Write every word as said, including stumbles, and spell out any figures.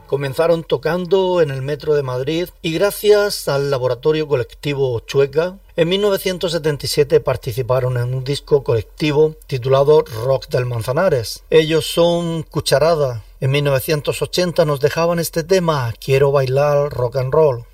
Comenzaron tocando en el metro de Madrid y gracias al laboratorio colectivo Chueca, en mil novecientos setenta y siete participaron en un disco colectivo titulado Rock del Manzanares. Ellos son Cucharada. En mil novecientos ochenta nos dejaban este tema, Quiero bailar rock and roll.